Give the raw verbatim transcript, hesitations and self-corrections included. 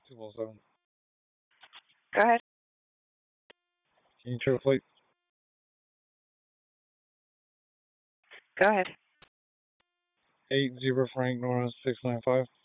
two one seven. Go ahead. Can you check the plate? Go ahead. eight Zebra Frank Nora six nine five.